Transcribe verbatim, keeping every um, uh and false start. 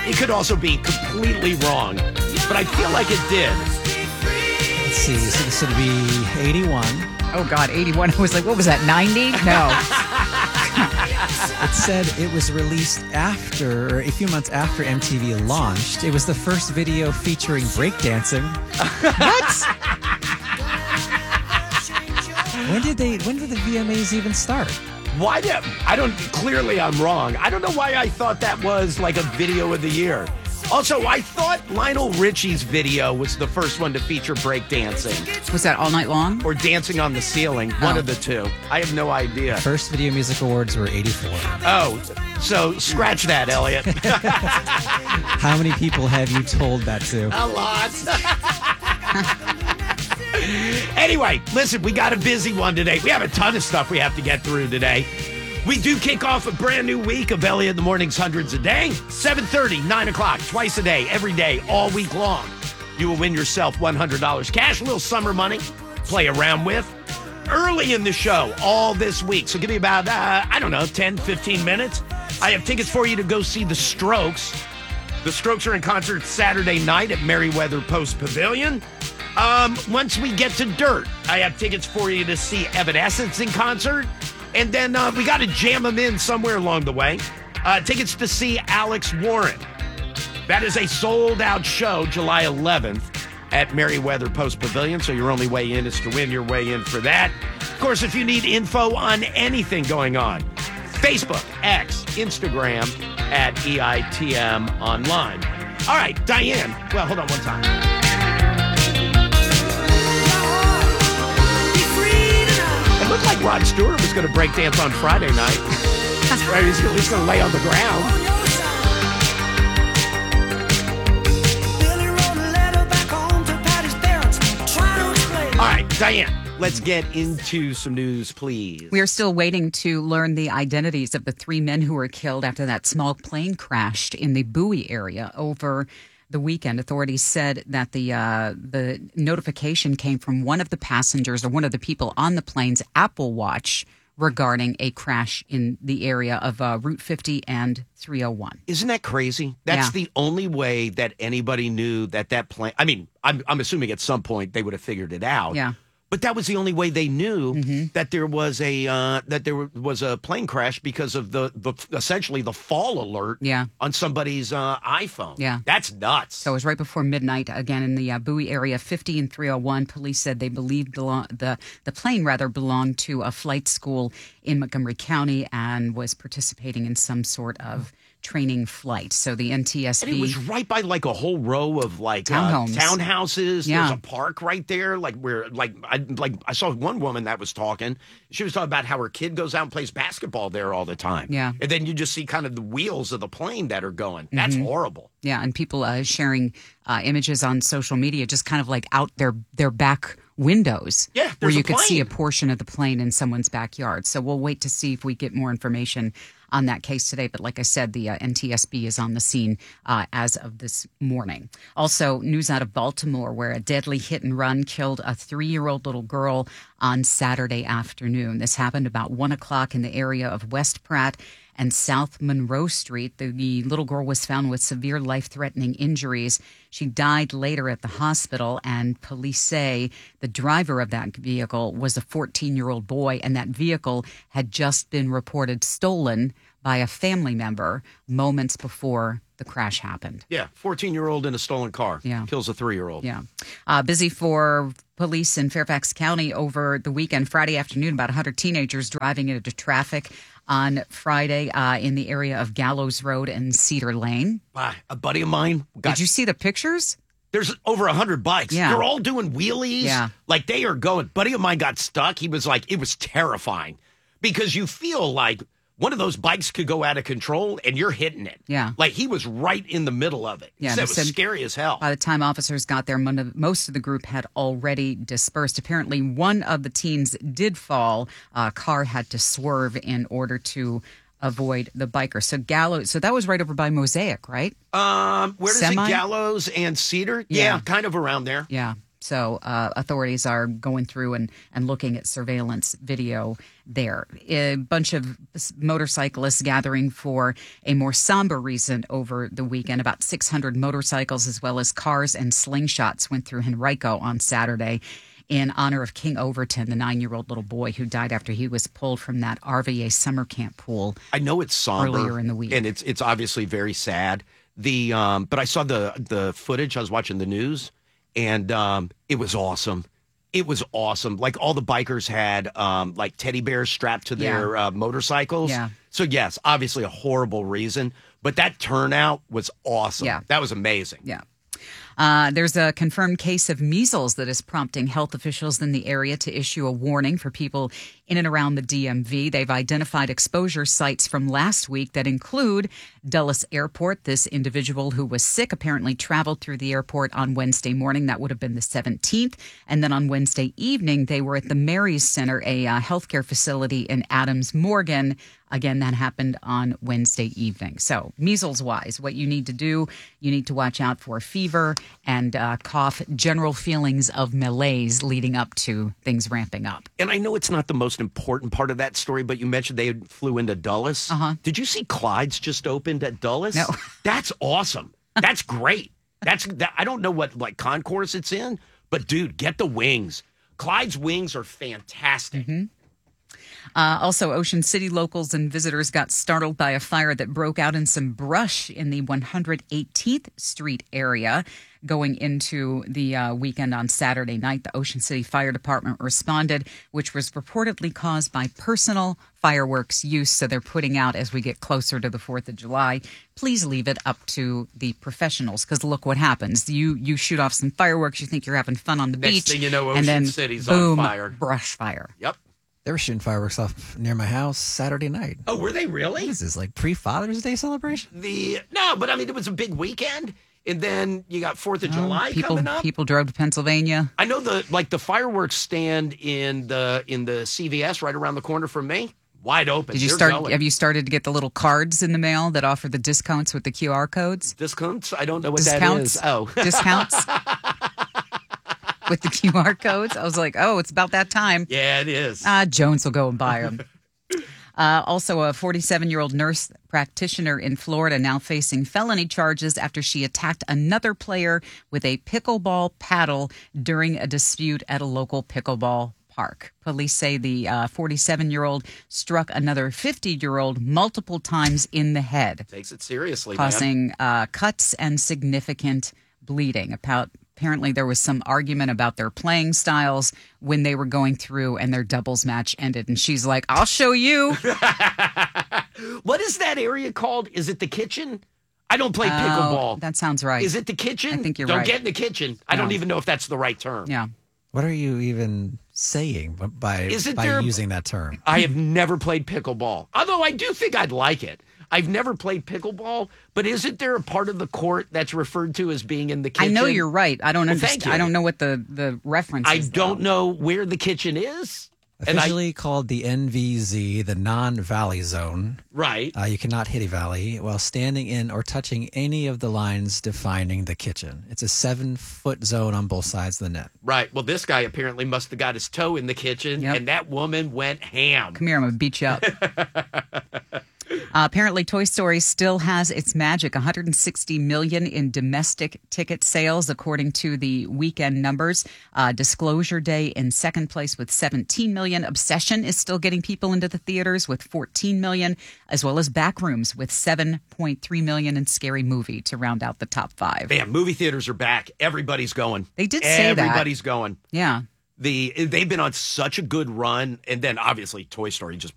It could also be completely wrong, but I feel like it did. Let's see. So this would be eighty-one. Oh, God, eighty-one. I was like, what was that, ninety? No. It said it was released after, or a few months after M T V launched. It was the first video featuring breakdancing. What? When did they? When did the V M As even start? Why did I don't? Clearly, I'm wrong. I don't know why I thought that was like a video of the year. Also, I thought Lionel Richie's video was the first one to feature breakdancing. Was that All Night Long? Or Dancing on the Ceiling. One Oh. of the two. I have no idea. First Video Music Awards were eighty-four. Oh, so scratch that, Elliot. How many people have you told that to? A lot. Anyway, listen, we got a busy one today. We have a ton of stuff we have to get through today. We do kick off a brand new week of Elliot in the Morning's Hundreds a Day. seven thirty, nine o'clock, twice a day, every day, all week long. You will win yourself one hundred dollars cash, a little summer money, play around with. Early in the show, all this week. So give me about, uh, I don't know, ten, fifteen minutes. I have tickets for you to go see The Strokes. The Strokes are in concert Saturday night at Merriweather Post Pavilion. Um, once we get to Dirt, I have tickets for you to see Evanescence in concert. And then uh, we got to jam them in somewhere along the way. Uh, tickets to see Alex Warren. That is a sold-out show July eleventh at Merriweather Post Pavilion. So your only way in is to win your way in for that. Of course, if you need info on anything going on, Facebook, X, Instagram, at E I T M Online. All right, Diane. Well, hold on one time. It looked like Rod Stewart was going to break dance on Friday night. Right, he's at least going to lay on the ground. All right, Diane, let's get into some news, please. We are still waiting to learn the identities of the three men who were killed after that small plane crashed in the Bowie area over the weekend. Authorities said that the uh, the notification came from one of the passengers or one of the people on the plane's Apple Watch regarding a crash in the area of uh, Route fifty and three oh one. Isn't that crazy? That's Yeah. the only way that anybody knew that that plane. I mean, I'm, I'm assuming at some point they would have figured it out. Yeah. But that was the only way they knew Mm-hmm. that there was a uh, that there was a plane crash because of the, the essentially the fall alert Yeah. on somebody's uh, iPhone. Yeah. That's nuts. So it was right before midnight again in the uh, Bowie area, fifty and three oh one. Police said they believed the, the the plane rather belonged to a flight school in Montgomery County and was participating in some sort of training flight. So the N T S B. And it was right by like a whole row of like Townhomes. Uh, townhouses. Yeah. There's a park right there. Like where like I like I saw one woman that was talking. She was talking about how her kid goes out and plays basketball there all the time. Yeah. And then you just see kind of the wheels of the plane that are going. That's Mm-hmm. horrible. Yeah, and people uh, sharing uh, images on social media, just kind of like out their their back windows. Yeah, where there's you a could see a plane. portion of the plane in someone's backyard. So we'll wait to see if we get more information on that case today. But like I said, the uh, N T S B is on the scene uh, as of this morning. Also, news out of Baltimore, where a deadly hit and run killed a three-year-old little girl on Saturday afternoon. This happened about one o'clock in the area of West Pratt and South Monroe Street. The, the little girl was found with severe life-threatening injuries. She died later at the hospital, and police say the driver of that vehicle was a fourteen-year-old boy, and that vehicle had just been reported stolen by a family member moments before the crash happened. Yeah, fourteen-year-old in a stolen car. Yeah. Kills a three-year-old. Yeah. Uh, busy for police in Fairfax County over the weekend. Friday afternoon, about one hundred teenagers driving into traffic on Friday uh, in the area of Gallows Road and Cedar Lane. Ah, a buddy of mine got Did you see the pictures? There's over a hundred bikes. Yeah. They're all doing wheelies. Yeah. Like they are going. Buddy of mine got stuck. He was like, it was terrifying because you feel like one of those bikes could go out of control and you're hitting it. Yeah. Like he was right in the middle of it. Yeah, So they it was said scary as hell. By the time officers got there, mon- of- most of the group had already dispersed. Apparently, one of the teens did fall. A car had to swerve in order to avoid the biker. So Gallows, so that was right over by Mosaic, right? Um, where does Semi? it Gallows and Cedar? Yeah. Yeah. kind of around there. Yeah. So uh, authorities are going through and, and looking at surveillance video there. A bunch of motorcyclists gathering for a more somber reason over the weekend. About six hundred motorcycles as well as cars and slingshots went through Henrico on Saturday in honor of King Overton, the nine-year-old little boy who died after he was pulled from that R V A summer camp pool. I know it's somber earlier in the week, and it's it's obviously very sad. The um, but I saw the the footage. I was watching the news, and um, it was awesome. It was awesome. Like all the bikers had um, like teddy bears strapped to their Yeah. uh, motorcycles. Yeah. So yes, obviously a horrible reason, but that turnout was awesome. Yeah. That was amazing. Yeah. Uh, there's a confirmed case of measles that is prompting health officials in the area to issue a warning for people in and around the D M V. They've identified exposure sites from last week that include Dulles Airport. This individual who was sick apparently traveled through the airport on Wednesday morning. That would have been the seventeenth. And then on Wednesday evening, they were at the Mary's Center, a uh, healthcare facility in Adams Morgan. Again, that happened on Wednesday evening. So measles-wise, what you need to do, you need to watch out for fever and uh, cough, general feelings of malaise leading up to things ramping up. And I know it's not the most important part of that story, but you mentioned they flew into Dulles. Uh-huh. Did you see Clyde's just opened at Dulles? No. That's awesome. That's great. That's that, I don't know what like concourse it's in, but dude, get the wings. Clyde's wings are fantastic. Mm-hmm. Uh, also, Ocean City locals and visitors got startled by a fire that broke out in some brush in the one hundred eighteenth Street area going into the uh, weekend on Saturday night. The Ocean City Fire Department responded, which was reportedly caused by personal fireworks use. So they're putting out as we get closer to the fourth of July. Please leave it up to the professionals, because look what happens. You you shoot off some fireworks, you think you're having fun on the Next beach. thing you know, and Ocean then, City's boom, on fire. Brush fire. Yep. They were shooting fireworks off near my house Saturday night. Oh, were they really? What is this, like pre-Father's Day celebration? The no, but I mean it was a big weekend, and then you got Fourth of July people, coming up. People drove to Pennsylvania. I know the like the fireworks stand in the in the C V S right around the corner from me, wide open. Did you They're start? going. Have you started to get the little cards in the mail that offer the discounts with the Q R codes? Discounts? I don't know what Discounts? that is. Oh, Discounts with the Q R codes. I was like, oh, it's about that time. yeah, it is. Ah, Jones will go and buy them. Uh, also, a forty-seven-year-old nurse practitioner in Florida now facing felony charges after she attacked another player with a pickleball paddle during a dispute at a local pickleball park. Police say the uh, forty-seven-year-old struck another fifty-year-old multiple times in the head, Takes it seriously, man. causing uh, cuts and significant bleeding. About Apparently, there was some argument about their playing styles when they were going through and their doubles match ended. And she's like, I'll show you. What is that area called? Is it the kitchen? I don't play Oh, pickleball. that sounds right. Is it the kitchen? I think you're don't right. get in the kitchen. I No. don't even know if that's the right term. Yeah. What are you even saying by, Isn't by there- using that term? I have never played pickleball, although I do think I'd like it. I've never played pickleball, but isn't there a part of the court that's referred to as being in the I kitchen? know you're right. I don't Well, understand. thank you. I don't know what the, the reference I is. don't though. know where the kitchen is. And I, Officially called the N V Z, the non-valley zone. right. Uh, you cannot hit a valley while standing in or touching any of the lines defining the kitchen. It's a seven-foot zone on both sides of the net. Right. Well, this guy apparently must have got his toe in the kitchen, Yep. and that woman went ham. Come here, I'm going to beat you up. Uh, apparently, Toy Story still has its magic. one hundred sixty million in domestic ticket sales, according to the weekend numbers. Uh, Disclosure Day in second place with seventeen million. Obsession is still getting people into the theaters with fourteen million, as well as Backrooms with seven point three million, and Scary Movie to round out the top five. Man, movie theaters are back. Everybody's going. They did say that. Everybody's going. Yeah. The they've been on such a good run, and then obviously Toy Story just